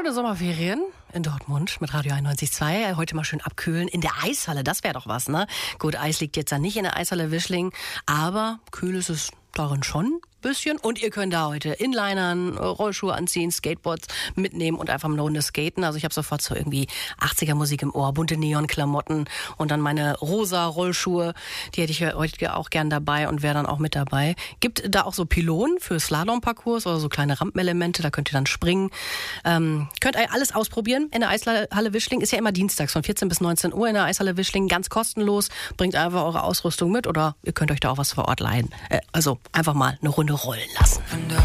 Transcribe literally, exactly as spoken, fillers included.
schöne Sommerferien in Dortmund mit Radio einundneunzig Komma zwei. Heute mal schön abkühlen in der Eishalle, das wäre doch was, ne? Gut, Eis liegt jetzt da nicht in der Eishalle Wischling, aber kühl ist es darin schon. Bisschen. Und ihr könnt da heute Inlinern, Rollschuhe anziehen, Skateboards mitnehmen und einfach eine Runde skaten. Also ich habe sofort so irgendwie achtziger Musik im Ohr, bunte Neonklamotten und dann meine rosa Rollschuhe, die hätte ich heute auch gern dabei und wäre dann auch mit dabei. Gibt da auch so Pylonen für Slalomparcours oder so kleine Rampenelemente, da könnt ihr dann springen. Ähm, könnt ihr alles ausprobieren in der Eishalle Wischling. Ist ja immer dienstags von vierzehn bis neunzehn Uhr in der Eishalle Wischling, ganz kostenlos. Bringt einfach eure Ausrüstung mit oder ihr könnt euch da auch was vor Ort leihen. Äh, also einfach mal eine Runde rollen lassen.